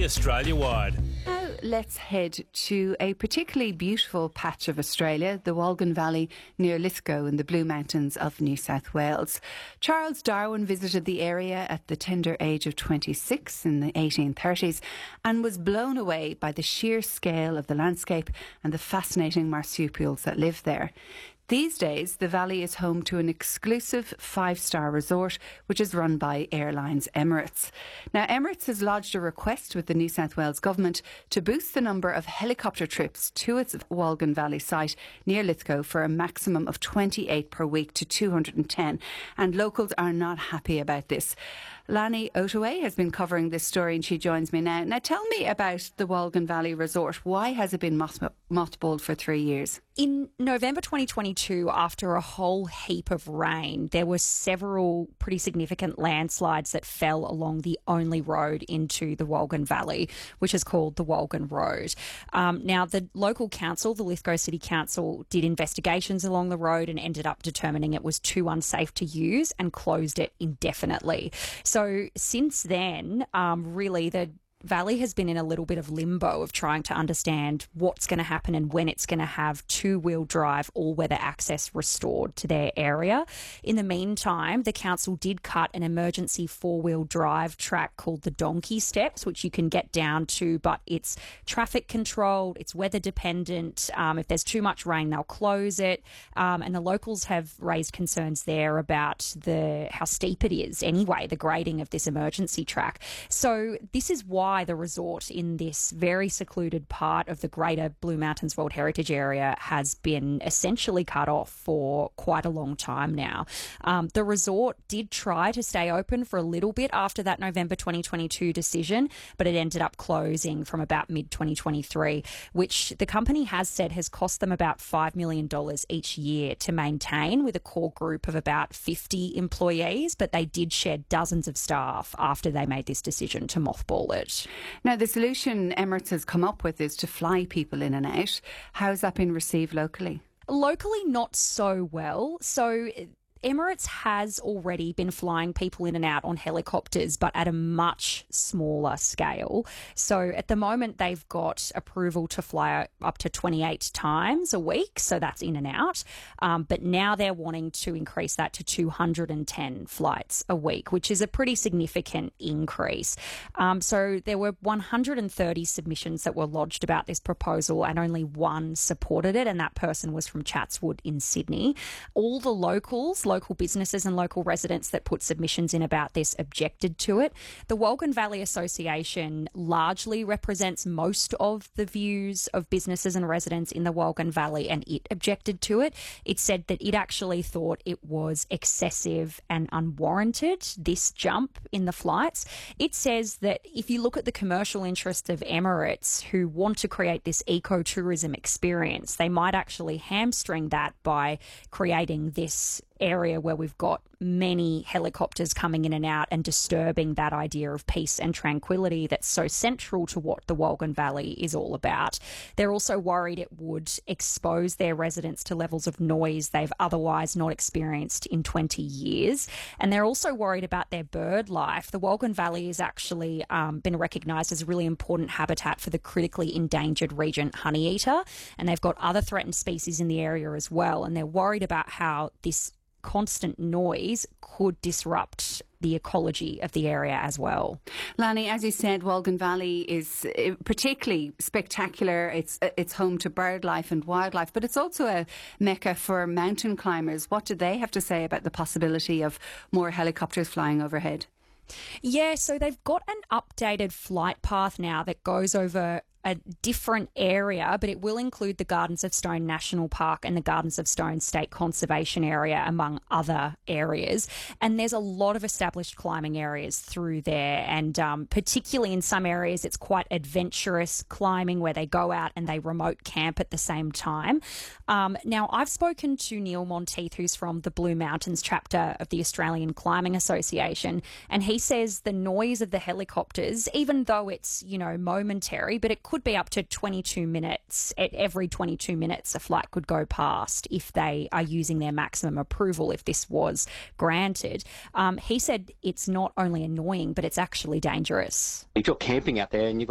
Australia-wide. Now let's head to a particularly beautiful patch of Australia, the Wolgan Valley near Lithgow in the Blue Mountains of New South Wales. Charles Darwin visited the area at the tender age of 26 in the 1830s and was blown away by the sheer scale of the landscape and the fascinating marsupials that live there. These days, the valley is home to an exclusive 5-star resort, which is run by Airlines Emirates. Now, Emirates has lodged a request with the New South Wales Government to boost the number of helicopter trips to its Wolgan Valley site near Lithgow for a maximum of 28 per week to 210, and locals are not happy about this. Lani Ottaway has been covering this story and she joins me now. Now, tell me about the Wolgan Valley Resort. Why has it been mothballed for 3 years? In November 2022, after a whole heap of rain, there were several pretty significant landslides that fell along the only road into the Wolgan Valley, which is called the Wolgan Road. Now, the local council, the Lithgow City Council, did investigations along the road and ended up determining it was too unsafe to use and closed it indefinitely. So since then, really, the Valley has been in a little bit of limbo of trying to understand what's going to happen and when it's going to have two-wheel drive all-weather access restored to their area. In the meantime, the council did cut an emergency four-wheel drive track called the Donkey Steps, which you can get down to, but it's traffic controlled, it's weather dependent. If there's too much rain, they'll close it. And the locals have raised concerns there about how steep it is anyway, the grading of this emergency track. So this is why the resort in this very secluded part of the greater Blue Mountains World Heritage Area has been essentially cut off for quite a long time now. The resort did try to stay open for a little bit after that November 2022 decision, but it ended up closing from about mid-2023, which the company has said has cost them about $5 million each year to maintain, with a core group of about 50 employees, but they did shed dozens of staff after they made this decision to mothball it. Now, the solution Emirates has come up with is to fly people in and out. How has that been received locally? Locally, not so well. So Emirates has already been flying people in and out on helicopters, but at a much smaller scale. So at the moment, they've got approval to fly up to 28 times a week. So that's in and out. But now they're wanting to increase that to 210 flights a week, which is a pretty significant increase. So there were 130 submissions that were lodged about this proposal, and only one supported it, and that person was from Chatswood in Sydney. All the local businesses and local residents that put submissions in about this objected to it. The Wolgan Valley Association largely represents most of the views of businesses and residents in the Wolgan Valley, and it objected to it. It said that it actually thought it was excessive and unwarranted, this jump in the flights. It says that if you look at the commercial interests of Emirates, who want to create this ecotourism experience, they might actually hamstring that by creating this area where we've got many helicopters coming in and out and disturbing that idea of peace and tranquility that's so central to what the Wolgan Valley is all about. They're also worried it would expose their residents to levels of noise they've otherwise not experienced in 20 years. And they're also worried about their bird life. The Wolgan Valley has actually been recognised as a really important habitat for the critically endangered regent honeyeater, and they've got other threatened species in the area as well. And they're worried about how this constant noise could disrupt the ecology of the area as well. Lani, as you said, Wolgan Valley is particularly spectacular. It's home to bird life and wildlife, but it's also a mecca for mountain climbers. What do they have to say about the possibility of more helicopters flying overhead? Yeah, so they've got an updated flight path now that goes over a different area, but it will include the Gardens of Stone National Park and the Gardens of Stone State Conservation Area, among other areas. And there's a lot of established climbing areas through there. And particularly in some areas, it's quite adventurous climbing where they go out and they remote camp at the same time. Now, I've spoken to Neil Monteith, who's from the Blue Mountains chapter of the Australian Climbing Association, and he says the noise of the helicopters, even though it's, momentary, but it could be up to 22 minutes. At every 22 minutes, a flight could go past if they are using their maximum approval, if this was granted. He said it's not only annoying, but it's actually dangerous. If you're camping out there and you've